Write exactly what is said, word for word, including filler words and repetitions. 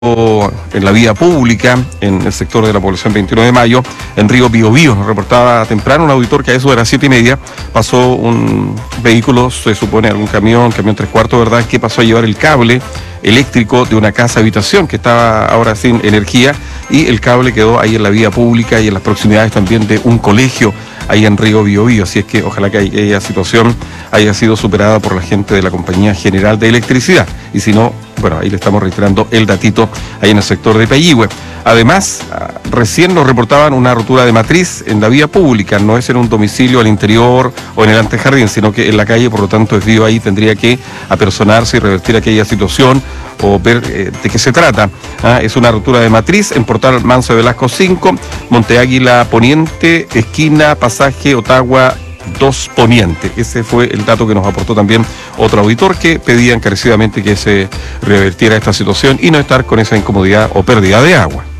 en la vía pública, en el sector de la población veintiuno de mayo, en Río Biobío. Nos reportaba temprano un auditor que a eso de las siete y media pasó un vehículo, se supone algún camión, camión tres cuartos, ¿verdad?, que pasó a llevar el cable eléctrico de una casa habitación que estaba ahora sin energía, y el cable quedó ahí en la vía pública y en las proximidades también de un colegio ahí en Río Biobío. Así es que ojalá que aquella situación haya sido superada por la gente de la Compañía General de Electricidad, y si no, bueno, ahí le estamos reiterando el datito ahí en el sector de Payihue. Además, recién nos reportaban una rotura de matriz en la vía pública, no es en un domicilio al interior o en el antejardín, sino que en la calle, por lo tanto el río ahí tendría que apersonarse y revertir aquella situación o ver eh, de qué se trata. ¿Ah? Es una rotura de matriz en Portal Manso de Velasco cinco, Monte Águila Poniente, esquina Pasaje Ottawa dos Poniente. Ese fue el dato que nos aportó también otro auditor, que pedía encarecidamente que se revertiera esta situación y no estar con esa incomodidad o pérdida de agua.